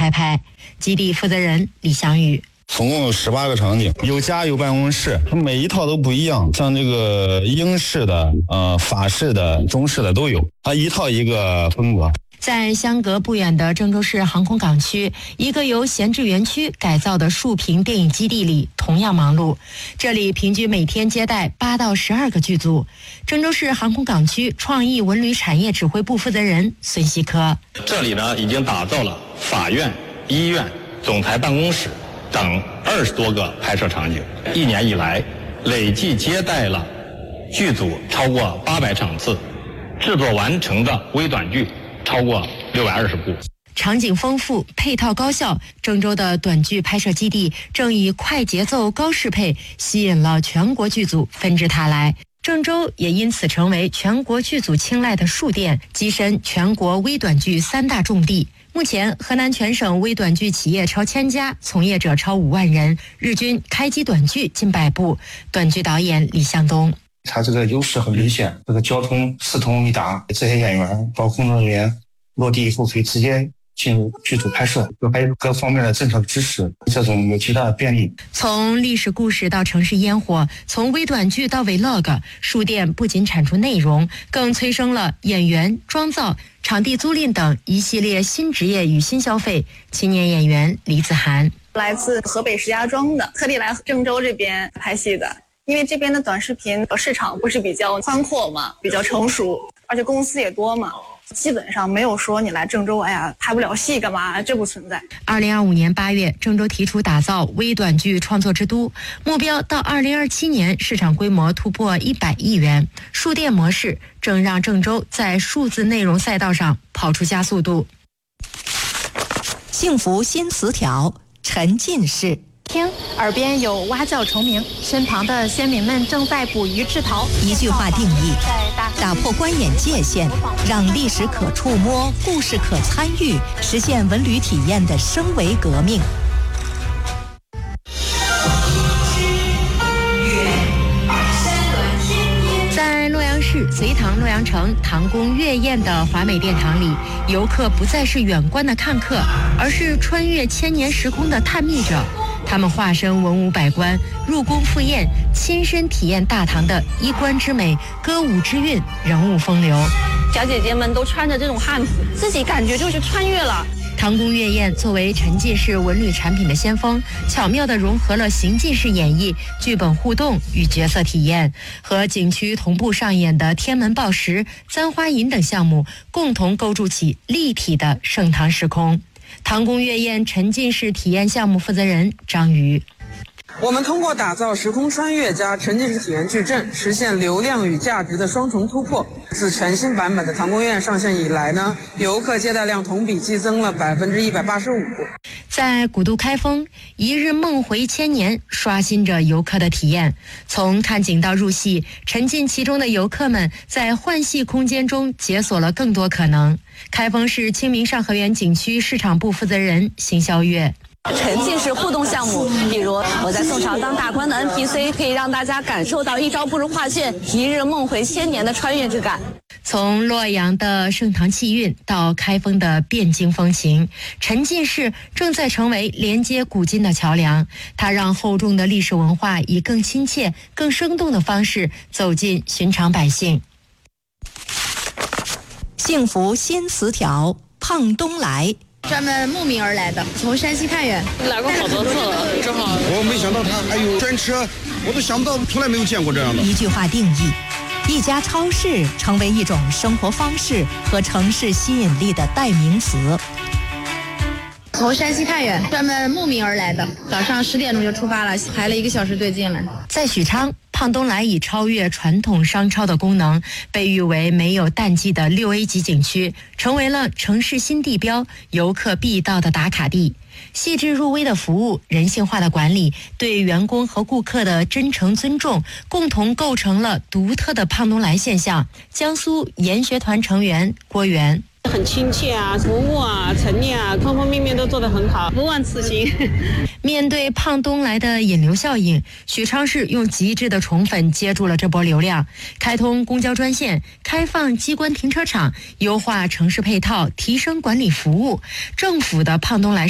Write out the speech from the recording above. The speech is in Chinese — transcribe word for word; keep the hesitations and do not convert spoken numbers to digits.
开拍。基地负责人李祥宇。 总共有十八个场景，有家有办公室，每一套都不一样，像这个英式的、呃法式的、中式的都有，它一套一个风格。 在相隔不远的郑州市航空港区，一个由闲置园区改造的竖屏电影基地里同样忙碌。这里平均每天接待八到十二个剧组。郑州市航空港区创意文旅产业指挥部负责人孙希科： 这里呢已经打造了法院、医院、总裁办公室等二十多个拍摄场景，一年以来累计接待了剧组超过八百场次，制作完成的微短剧超过六百二十部。 场景丰富，配套高效，郑州的短剧拍摄基地正以快节奏、高适配吸引了全国剧组纷至沓来。郑州也因此成为全国剧组青睐的戍点，跻身全国微短剧三大重地。目前，河南全省微短剧企业超千家，从业者超五万人，日均开机短剧近百部。短剧导演李向东： 它这个优势很明显，这个交通四通一达，这些演员包括工作人员落地以后可以直接进入剧组拍摄，还有各方面的政策支持，这种有极大的便利。 从历史故事到城市烟火，从微短剧到 vlog， 书店不仅产出内容，更催生了演员、妆造、场地租赁等一系列新职业与新消费。青年演员李子涵： 来自河北石家庄的，特地来郑州这边拍戏的。因为这边的短视频市场不是比较宽阔嘛，比较成熟，而且公司也多嘛，基本上没有说你来郑州，哎呀拍不了戏干嘛，这不存在。 二零二五年八月，郑州提出打造微短剧创作之都，目标到二零二七年市场规模突破一百亿元。数店模式正让郑州在数字内容赛道上跑出加速度。 幸福新词条，沉浸式。 听，耳边有蛙叫虫鸣，身旁的先民们正在捕鱼制陶。 一句话定义：打破观演界限，让历史可触摸，故事可参与，实现文旅体验的升维革命。 在洛阳市隋唐洛阳城唐宫月宴的华美殿堂里，游客不再是远观的看客，而是穿越千年时空的探秘者。他们化身文武百官，入宫赴宴，亲身体验大唐的衣冠之美、歌舞之韵、人物风流。 小姐姐们都穿着这种汉服，自己感觉就是穿越了。 唐宫月宴作为沉浸式文旅产品的先锋，巧妙地融合了行进式演绎、剧本互动与角色体验，和景区同步上演的天门报时、簪花引等项目，共同构筑起立体的盛唐时空。唐宫月宴沉浸式体验项目负责人张瑜： 我们通过打造时空穿越加沉浸式体验矩阵，实现流量与价值的双重突破。自全新版本的唐宫月宴上线以来呢，游客接待量同比激增了百分之一百八十五。 在古都开封，一日梦回千年，刷新着游客的体验。从看景到入戏，沉浸其中的游客们在幻戏空间中解锁了更多可能。开封市清明上河园景区市场部负责人邢霄月： 沉浸式互动项目，比如我在宋朝当大官的 N P C， 可以让大家感受到一朝不如画卷，一日梦回千年的穿越之感。 从洛阳的盛唐气韵到开封的汴京风情，沉浸式正在成为连接古今的桥梁。它让厚重的历史文化以更亲切、更生动的方式走进寻常百姓。 幸福新词条，胖东来。 专门慕名而来的，从山西太原来过好多次了，正好。 我没想到他还有专车，我都想不到，从来没有见过这样的。 一句话定义：一家超市成为一种生活方式和城市吸引力的代名词。 从山西太原专门慕名而来的，早上十点钟就出发了，排了一个小时队进来。 在许昌，胖东来以超越传统商超的功能，被誉为没有淡季的六 A 级景区，成为了城市新地标，游客必到的打卡地。细致入微的服务，人性化的管理，对员工和顾客的真诚尊重，共同构成了独特的胖东来现象。江苏研学团成员郭源： 很亲切啊，服务啊，陈列啊，方方面面都做得很好，不忘此行。 面对胖东来的引流效应，许昌市用极致的宠粉接住了这波流量，开通公交专线，开放机关停车场，优化城市配套，提升管理服务。政府的胖东来